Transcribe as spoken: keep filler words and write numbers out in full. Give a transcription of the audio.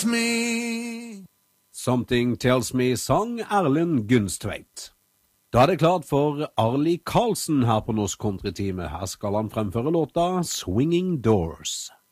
me. Something Tells Me sang Erlend Gunstveit. Da er det klart for Arlie Karlsen her på Norsk Countrytime. Her skal han fremføre låta Swinging Doors.